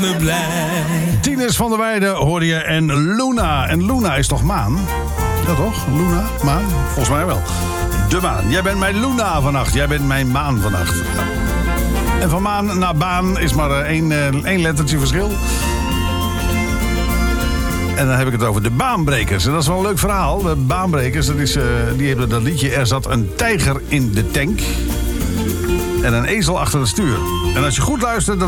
me blij. Tinus van der Weijden hoorde je en Luna. En Luna is toch maan? Ja toch? Luna? Maan? Volgens mij wel. De maan. Jij bent mijn Luna vannacht. Jij bent mijn maan vannacht. Ja. En van maan naar baan is maar één lettertje verschil. En dan heb ik het over de Baanbrekers. En dat is wel een leuk verhaal. De Baanbrekers, die hebben dat liedje... Er zat een tijger in de tank. En een ezel achter het stuur. En als je goed luistert... dan